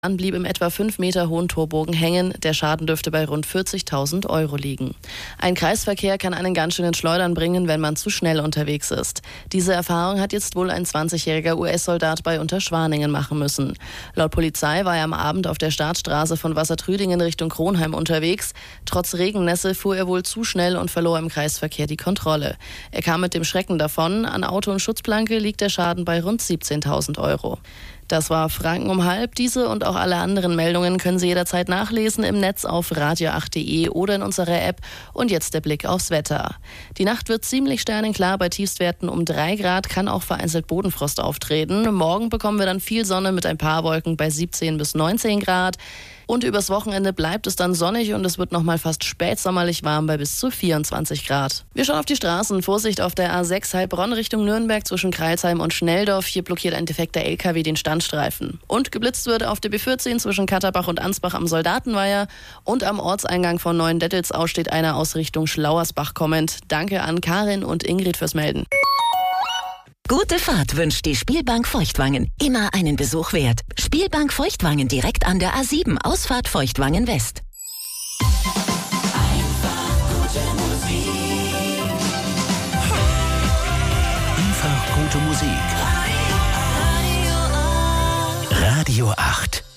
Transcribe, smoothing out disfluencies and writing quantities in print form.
blieb im etwa 5 Meter hohen Torbogen hängen. Der Schaden dürfte bei rund 40.000 Euro liegen. Ein Kreisverkehr kann einen ganz schön ins Schleudern bringen, wenn man zu schnell unterwegs ist. Diese Erfahrung hat jetzt wohl ein 20-jähriger US-Soldat bei Unterschwaningen machen müssen. Laut Polizei war er am Abend auf der Startstraße von Wassertrüdingen Richtung Kronheim unterwegs. Trotz Regennässe fuhr er wohl zu schnell und verlor im Kreisverkehr die Kontrolle. Er kam mit dem Schrecken davon. An Auto und Schutzplanke liegt der Schaden bei rund 17.000 Euro. Das war Franken um halb. Diese und auch alle anderen Meldungen können Sie jederzeit nachlesen im Netz auf radio8.de oder in unserer App. Und jetzt der Blick aufs Wetter. Die Nacht wird ziemlich sternenklar. Bei Tiefstwerten um 3 Grad kann auch vereinzelt Bodenfrost auftreten. Morgen bekommen wir dann viel Sonne mit ein paar Wolken bei 17 bis 19 Grad. Und übers Wochenende bleibt es dann sonnig und es wird nochmal fast spätsommerlich warm bei bis zu 24 Grad. Wir schauen auf die Straßen. Vorsicht auf der A6 Heilbronn Richtung Nürnberg zwischen Kreilsheim und Schnelldorf. Hier blockiert ein defekter LKW den Standstreifen. Und geblitzt wird auf der B14 zwischen Katterbach und Ansbach am Soldatenweiher. Und am Ortseingang von Neuendettelsau steht einer aus Richtung Schlauersbach kommend. Danke an Karin und Ingrid fürs Melden. Gute Fahrt wünscht die Spielbank Feuchtwangen. Immer einen Besuch wert. Spielbank Feuchtwangen direkt an der A7, Ausfahrt Feuchtwangen West. Einfach gute Musik. Radio 8.